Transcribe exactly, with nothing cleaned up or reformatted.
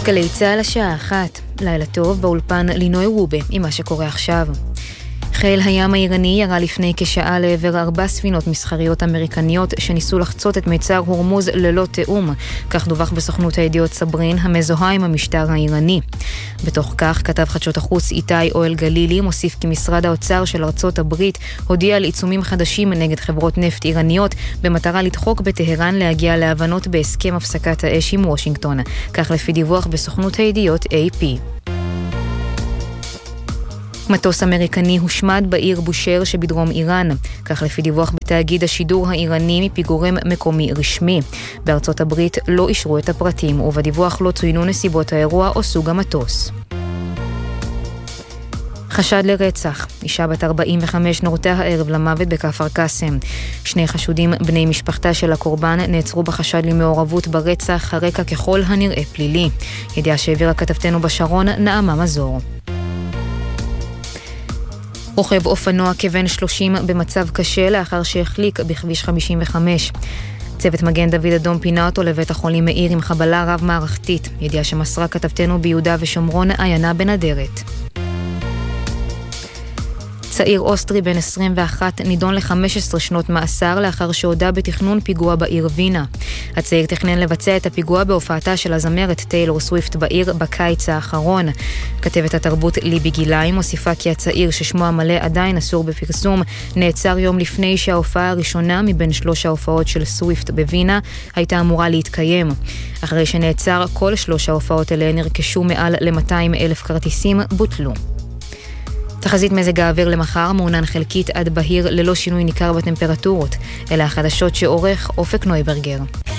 גלי צהל השעה אחת, לילה טוב באולפן לינוי רובה עם מה שקורה עכשיו. חיל הים האיראני ירה לפני כשעה לעבר ארבע ספינות מסחריות אמריקניות שניסו לחצות את מיצר הורמוז ללא תאום, כך דווח בסוכנות הידיעות סברין המזוהה עם המשטר האיראני. בתוך כך כתב חדשות החוץ איתי אוהל גלילי מוסיף כי משרד האוצר של ארצות הברית הודיע על עיצומים חדשים נגד חברות נפט איראניות במטרה לדחוק בטהרן להגיע להבנות בהסכם הפסקת האש עם וושינגטון, כך לפי דיווח בסוכנות הידיעות איי פי. מטוס אמריקני הושמד בעיר בושר שבדרום איראן, כך לפי דיווח בתאגיד השידור האיראני מפיגורם מקומי רשמי. בארצות הברית לא אישרו את הפרטים, ובדיווח לא צוינו נסיבות האירוע או סוג המטוס. חשד לרצח. אישה בת ארבעים וחמש נורתה הערב למוות בכפר קאסם. שני חשודים בני משפחתה של הקורבן נעצרו בחשד למעורבות ברצח, הרקע ככל הנראה פלילי. ידיעה שהעבירה כתבתנו בשרון נעמה מזור. רוכב אופנוע כבן שלושים במצב קשה לאחר שהחליק בכביש חמישים וחמש. צוות מגן דוד אדום פינה אותו לבית החולים מאיר עם חבלה רב מערכתית. ידיעה שמסרה כתבתנו ביהודה ושומרון עיינה בנדרת. צעיר אוסטרי בן עשרים ואחת נידון ל-חמש עשרה שנות מאסר לאחר שהודע בתכנון פיגוע בעיר וינה. הצעיר תכנן לבצע את הפיגוע בהופעתה של הזמרת טיילור סוויפט בעיר בקיץ האחרון. כתבת התרבות ליבי גילאי מוסיפה כי הצעיר ששמו המלא עדיין אסור בפרסום נעצר יום לפני שההופעה הראשונה מבין שלוש ההופעות של סוויפט בווינה הייתה אמורה להתקיים. אחרי שנעצר כל שלוש ההופעות האלה נרכשו מעל ל-מאתיים אלף כרטיסים בוטלו. תחזית מזג האוויר למחר מעונן חלקית עד בהיר ללא שינוי ניכר בטמפרטורות. אלה החדשות שעורך אופק נויברגר.